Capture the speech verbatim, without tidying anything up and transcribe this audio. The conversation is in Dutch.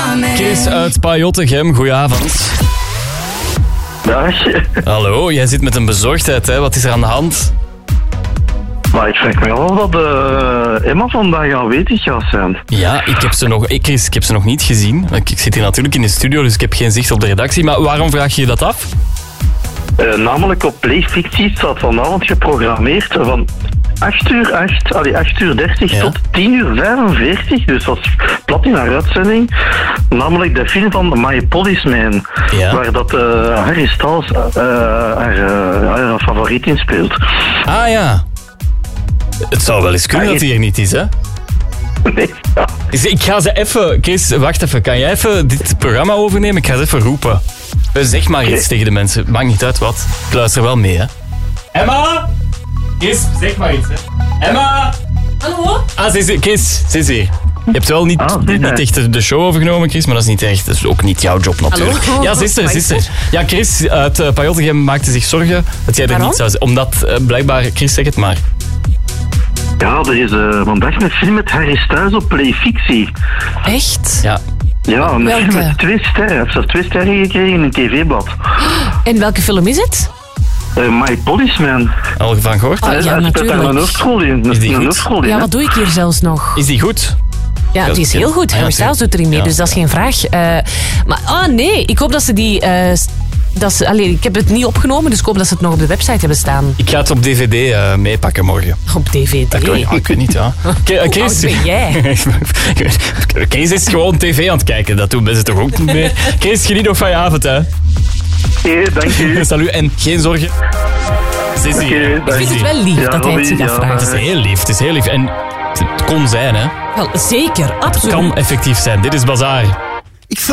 Chris uit Pajottegem, goedenavond. Dag. Hallo, jij zit met een bezorgdheid, hè? Wat is er aan de hand? Maar ik vraag me af dat uh, Emma vandaag aanwezig gaat zijn. Ja, ik heb ze nog, ik, Chris, ik heb ze nog niet gezien. Ik, ik zit hier natuurlijk in de studio, dus ik heb geen zicht op de redactie. Maar waarom vraag je dat af? Uh, namelijk op Playfictie staat vanavond geprogrammeerd van acht uur, acht, allee, acht uur dertig Ja. tot tien uur vijfenveertig. Dus dat is plat in haar uitzending. Namelijk de film van My Policeman. Ja. Waar dat uh, Harry Styles uh, haar, uh, haar favoriet in speelt. Ah ja. Het zou wel eens kunnen Ah, dat hij er niet is, hè? Nee, ja. Dus ik ga ze even... Chris, wacht even. Kan jij even dit programma overnemen? Ik ga ze even roepen. Zeg maar iets Oké. tegen de mensen. Maakt niet uit wat. Ik luister wel mee, hè. Emma! Chris, zeg maar iets, hè. Emma! Hallo? Ah, ze is hier. Chris, ze is hier. Je hebt wel niet, Ah, dit, niet hè. echt de show overgenomen, Chris, maar dat is niet echt. Dat is ook niet jouw job, natuurlijk. Hallo? Ja, ze is er, ze is er. Ja, Chris uit uh, Pajottegem maakte zich zorgen dat jij er Waarom? niet zou zijn. Omdat, uh, blijkbaar, Chris, zeg het maar. Ja, er is uh, vandaag een film met Harry Styles op Playfictie. Echt? Ja. Ja, een Welke? film met twee sterren. Hij heeft zelfs twee sterren gekregen in een tv-blad. En welke film is het? Uh, My Policeman. Al van gehoord? Ah, Hij- ja, hij speelt daar natuurlijk. een hoofdrol in. Is die een goed? hoofdrol in, Ja, hè. wat doe ik hier zelfs nog? Is die goed? Ja, die is heel goed. Ja, Harry Styles doet erin mee, ja. dus dat is geen vraag. Eh, maar, ah nee, ik hoop dat ze die... eh, s- dat ze, allee, ik heb het niet opgenomen, dus ik hoop dat ze het nog op de website hebben staan. Ik ga het op D V D uh, meepakken morgen. Op D V D. Dat kan, ja, ik weet niet, ja. K- uh, Hoe Chris, oud ben jij? Chris is gewoon tv aan het kijken. Dat doen mensen toch ook niet meer. Chris, geniet nog van je avond, hè. Oké, dank u. Salut en geen zorgen. Ze is hier. Oké, Ze Ik is vind het hier. wel lief Ja, dat hij het Robby, zich ja, afvraagt. Het is heel lief, het is heel lief. En het kon zijn, hè. Wel, zeker, absoluut. Kan effectief zijn. Dit is Bazaar.